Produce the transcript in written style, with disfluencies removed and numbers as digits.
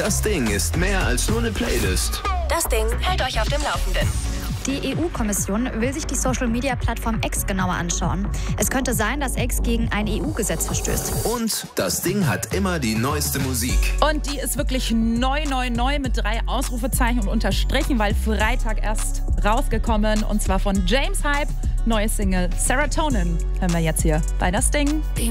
Das Ding ist mehr als nur eine Playlist. Das Ding hält euch auf dem Laufenden. Die EU-Kommission will sich die Social-Media-Plattform X genauer anschauen. Es könnte sein, dass X gegen ein EU-Gesetz verstößt. Und das Ding hat immer die neueste Musik. Und die ist wirklich neu mit 3 Ausrufezeichen und Unterstrichen, weil Freitag erst rausgekommen. Und zwar von James Hype, neue Single Serotonin. Hören wir jetzt hier bei Das Ding.